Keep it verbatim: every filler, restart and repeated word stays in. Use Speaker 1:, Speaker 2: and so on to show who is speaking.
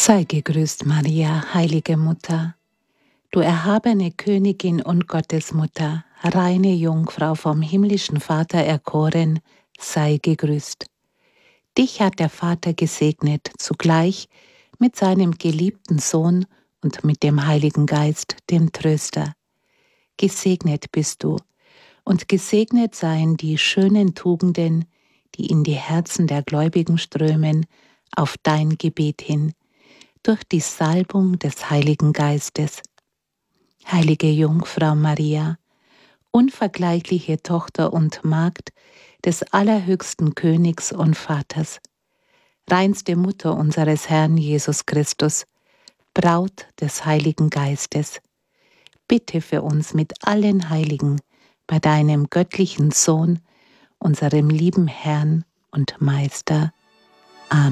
Speaker 1: Sei gegrüßt, Maria, heilige Mutter, du erhabene Königin und Gottesmutter, reine Jungfrau vom himmlischen Vater erkoren, sei gegrüßt. Dich hat der Vater gesegnet, zugleich mit seinem geliebten Sohn und mit dem Heiligen Geist, dem Tröster. Gesegnet bist du, und gesegnet seien die schönen Tugenden, die in die Herzen der Gläubigen strömen, auf dein Gebet hin, durch die Salbung des Heiligen Geistes. Heilige Jungfrau Maria, unvergleichliche Tochter und Magd des allerhöchsten Königs und Vaters, reinste Mutter unseres Herrn Jesus Christus, Braut des Heiligen Geistes, bitte für uns mit allen Heiligen bei deinem göttlichen Sohn, unserem lieben Herrn und Meister,